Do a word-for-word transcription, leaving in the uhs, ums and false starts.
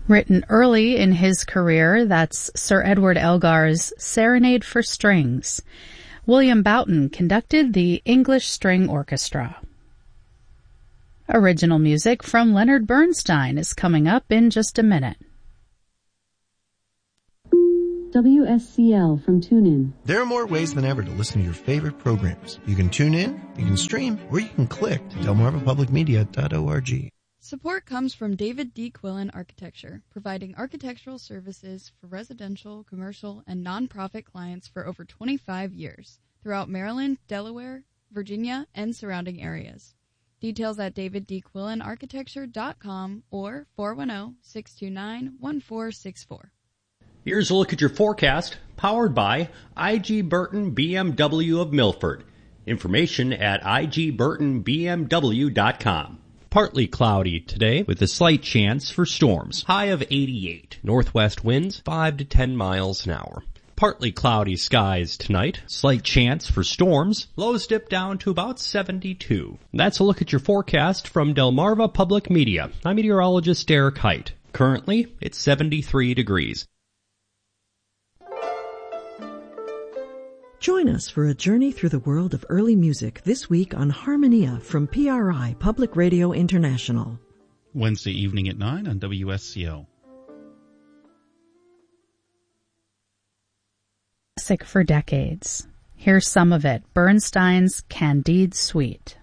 Written early in his career, that's Sir Edward Elgar's Serenade for Strings. William Boughton conducted the English String Orchestra. Original music from Leonard Bernstein is coming up in just a minute. W S C L from TuneIn. There are more ways than ever to listen to your favorite programs. You can tune in, you can stream, or you can click to delmarva public media dot org. Support comes from David D. Quillen Architecture, providing architectural services for residential, commercial, and nonprofit clients for over twenty-five years throughout Maryland, Delaware, Virginia, and surrounding areas. Details at david d quillen architecture dot com or four one zero, six two nine, one four six four. Here's a look at your forecast, powered by I G. Burton B M W of Milford. Information at I G burton B M W dot com. Partly cloudy today with a slight chance for storms. High of eighty-eight. Northwest winds five to ten miles an hour. Partly cloudy skies tonight. Slight chance for storms. Lows dip down to about seventy-two. That's a look at your forecast from Delmarva Public Media. I'm meteorologist Derek Height. Currently, it's seventy-three degrees. Join us for a journey through the world of early music this week on Harmonia from P R I Public Radio International. Wednesday evening at nine on W S C O. Classic for decades. Here's some of it. Bernstein's Candide Suite.